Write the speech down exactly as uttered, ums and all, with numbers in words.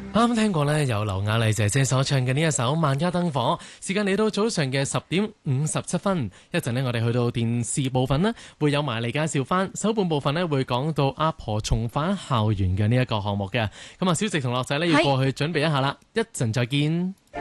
啱啱聽過呢，由劉雅麗姐姐所唱嘅呢一首《萬家燈火》，時間嚟到早上嘅十點五十七分。一陣呢，我哋去到電視部分呢，會有埋嚟介紹翻。首半部分呢，會講到阿婆重返校園嘅呢一個項目嘅。咁啊，小直同樂仔呢，要過去準備一下啦，一陣再見。